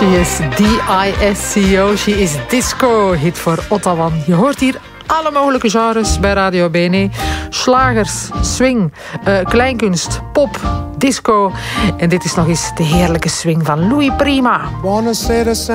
She is D-I-S-C-O, she is disco, hit voor Ottawa. Je hoort hier alle mogelijke genres bij Radio BNE. Slagers, swing, kleinkunst, pop, disco. En dit is nog eens de heerlijke swing van Louis Prima.